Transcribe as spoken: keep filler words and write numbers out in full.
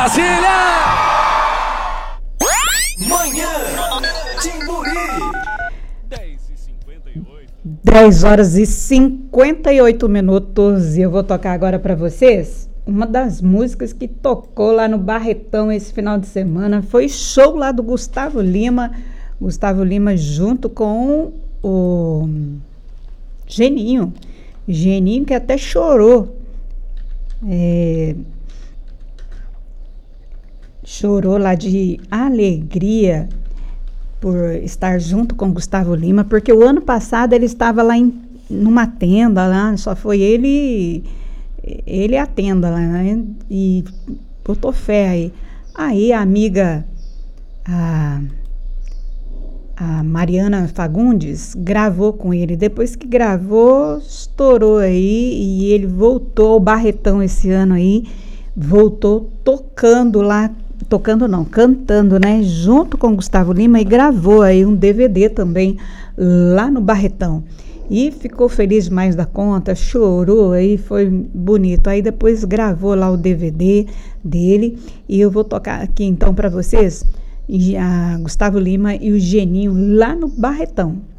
Brasília! Manhã Timburi. dez horas e cinquenta e oito minutos e eu vou tocar agora para vocês uma das músicas que tocou lá no Barretão esse final de semana. Foi show lá do Gustavo Lima. Gustavo Lima junto com o Geninho. Geninho que até chorou. É, chorou lá de alegria por estar junto com Gustavo Lima, porque o ano passado ele estava lá em numa tenda lá, só foi ele ele a tenda lá, né? E botou fé aí. Aí a amiga a, a Mariana Fagundes gravou com ele. Depois que gravou, estourou aí e ele voltou ao Barretão esse ano aí, voltou tocando lá, tocando não, cantando, né, junto com Gustavo Lima, e gravou aí um D V D também lá no Barretão. E ficou feliz demais da conta, chorou aí, foi bonito. Aí depois gravou lá o D V D dele e eu vou tocar aqui então para vocês a Gustavo Lima e o Geninho lá no Barretão.